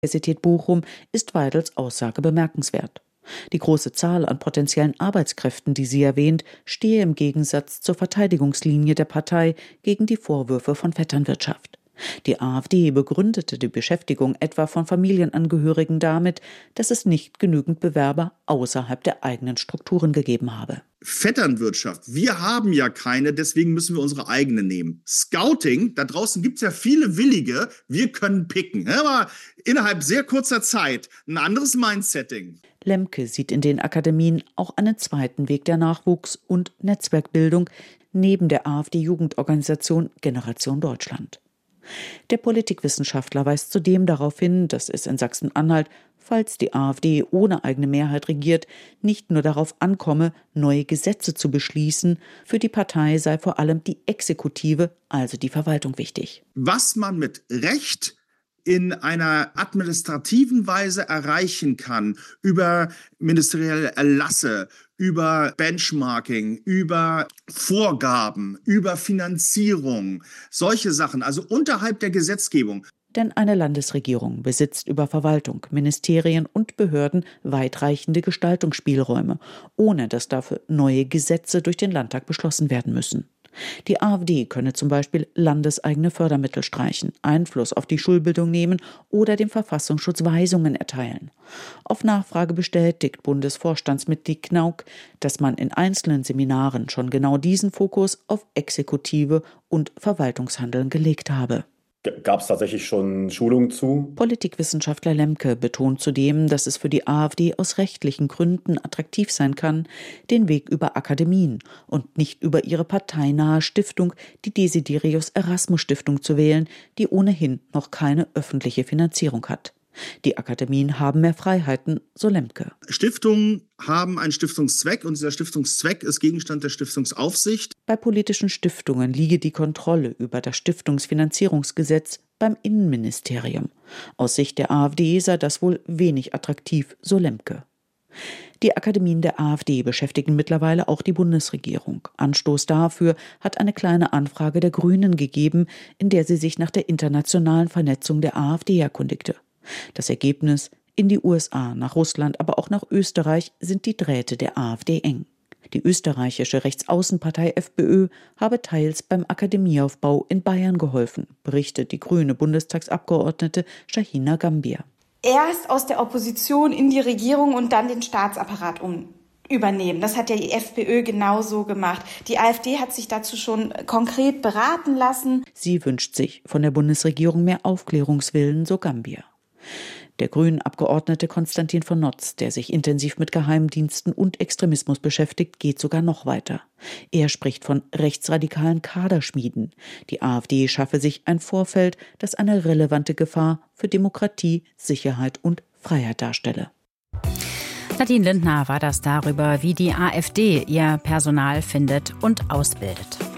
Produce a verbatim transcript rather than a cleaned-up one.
Universität Bochum ist Weidels Aussage bemerkenswert. Die große Zahl an potenziellen Arbeitskräften, die sie erwähnt, stehe im Gegensatz zur Verteidigungslinie der Partei gegen die Vorwürfe von Vetternwirtschaft. Die AfD begründete die Beschäftigung etwa von Familienangehörigen damit, dass es nicht genügend Bewerber außerhalb der eigenen Strukturen gegeben habe. Vetternwirtschaft, wir haben ja keine, deswegen müssen wir unsere eigene nehmen. Scouting, da draußen gibt es ja viele Willige, wir können picken. Aber innerhalb sehr kurzer Zeit ein anderes Mindsetting. Lemke sieht in den Akademien auch einen zweiten Weg der Nachwuchs- und Netzwerkbildung neben der AfD-Jugendorganisation Generation Deutschland. Der Politikwissenschaftler weist zudem darauf hin, dass es in Sachsen-Anhalt, falls die AfD ohne eigene Mehrheit regiert, nicht nur darauf ankomme, neue Gesetze zu beschließen. Für die Partei sei vor allem die Exekutive, also die Verwaltung, wichtig. Was man mit Recht in einer administrativen Weise erreichen kann, über ministerielle Erlasse, über Benchmarking, über Vorgaben, über Finanzierung, solche Sachen, also unterhalb der Gesetzgebung. Denn eine Landesregierung besitzt über Verwaltung, Ministerien und Behörden weitreichende Gestaltungsspielräume, ohne dass dafür neue Gesetze durch den Landtag beschlossen werden müssen. Die AfD könne zum Beispiel landeseigene Fördermittel streichen, Einfluss auf die Schulbildung nehmen oder dem Verfassungsschutz Weisungen erteilen. Auf Nachfrage bestätigt Bundesvorstandsmitglied Knauk, dass man in einzelnen Seminaren schon genau diesen Fokus auf Exekutive und Verwaltungshandeln gelegt habe. Gab es tatsächlich schon Schulungen zu? Politikwissenschaftler Lemke betont zudem, dass es für die AfD aus rechtlichen Gründen attraktiv sein kann, den Weg über Akademien und nicht über ihre parteinahe Stiftung, die Desiderius Erasmus Stiftung, zu wählen, die ohnehin noch keine öffentliche Finanzierung hat. Die Akademien haben mehr Freiheiten, so Lemke. Stiftungen haben einen Stiftungszweck und dieser Stiftungszweck ist Gegenstand der Stiftungsaufsicht. Bei politischen Stiftungen liege die Kontrolle über das Stiftungsfinanzierungsgesetz beim Innenministerium. Aus Sicht der AfD sei das wohl wenig attraktiv, so Lemke. Die Akademien der AfD beschäftigen mittlerweile auch die Bundesregierung. Anstoß dafür hat eine kleine Anfrage der Grünen gegeben, in der sie sich nach der internationalen Vernetzung der AfD erkundigte. Das Ergebnis: in die U S A, nach Russland, aber auch nach Österreich sind die Drähte der AfD eng. Die österreichische Rechtsaußenpartei FPÖ habe teils beim Akademieaufbau in Bayern geholfen, berichtet die grüne Bundestagsabgeordnete Shahina Gambier. Erst aus der Opposition in die Regierung und dann den Staatsapparat um. übernehmen. Das hat ja die FPÖ genauso gemacht. Die AfD hat sich dazu schon konkret beraten lassen. Sie wünscht sich von der Bundesregierung mehr Aufklärungswillen, so Gambier. Der Grünen-Abgeordnete Konstantin von Notz, der sich intensiv mit Geheimdiensten und Extremismus beschäftigt, geht sogar noch weiter. Er spricht von rechtsradikalen Kaderschmieden. Die AfD schaffe sich ein Vorfeld, das eine relevante Gefahr für Demokratie, Sicherheit und Freiheit darstelle. Nadine Lindner war das darüber, wie die AfD ihr Personal findet und ausbildet.